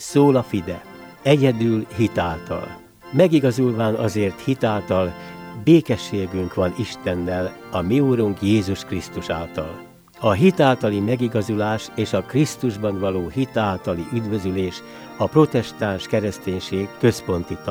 szól a fide, egyedül hitáltal. Megigazulván azért hitáltal, békességünk van Istennel, a mi Úrunk Jézus Krisztus által. A hitáltali megigazulás és a Krisztusban való hitáltali üdvözülés a protestáns kereszténység központi tagja.